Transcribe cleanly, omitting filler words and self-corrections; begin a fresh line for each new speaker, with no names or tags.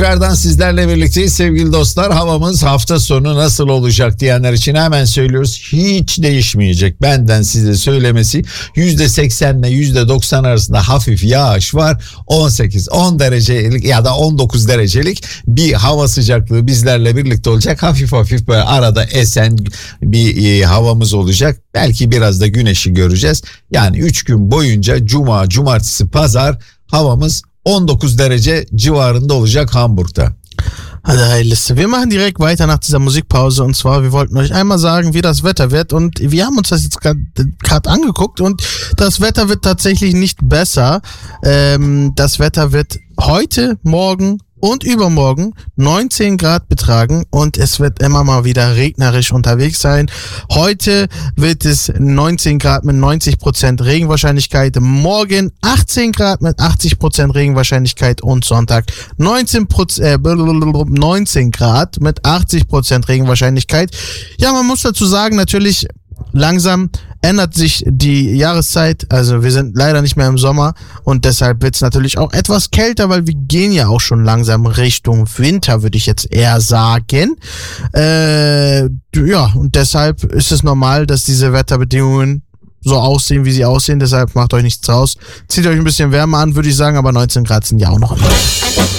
Tekrardan sizlerle birlikteyiz sevgili dostlar. Havamız hafta sonu nasıl olacak diyenler için hemen söylüyoruz. Hiç değişmeyecek. Benden size söylemesi, %80 ile %90 arasında hafif yağış var. 18-10 derecelik ya da 19 derecelik bir hava sıcaklığı bizlerle birlikte olacak. Hafif hafif böyle arada esen bir havamız olacak. Belki biraz da güneşi göreceğiz. Yani 3 gün boyunca cuma, cumartesi, pazar havamız 19 derece civarında olacak Hamburg'da.
Also hayırlısı. Wir machen direkt weiter nach dieser Musikpause, und zwar, wir wollten euch einmal sagen, wie das Wetter wird, und wir haben uns das jetzt gerade angeguckt und das Wetter wird tatsächlich nicht besser. Das Wetter wird heute, morgen und übermorgen 19 Grad betragen und es wird immer mal wieder regnerisch unterwegs sein. Heute wird es 19 Grad mit 90% Regenwahrscheinlichkeit, morgen 18 Grad mit 80% Regenwahrscheinlichkeit und Sonntag 19 Grad mit 80% Regenwahrscheinlichkeit. Ja, man muss dazu sagen, natürlich langsam ändert sich die Jahreszeit, also wir sind leider nicht mehr im Sommer und deshalb wird es natürlich auch etwas kälter, weil wir gehen ja auch schon langsam Richtung Winter, würde ich jetzt eher sagen. Ja, und deshalb ist es normal, dass diese Wetterbedingungen so aussehen, wie sie aussehen, deshalb macht euch nichts draus. Zieht euch ein bisschen wärmer an, würde ich sagen, aber 19 Grad sind ja auch noch.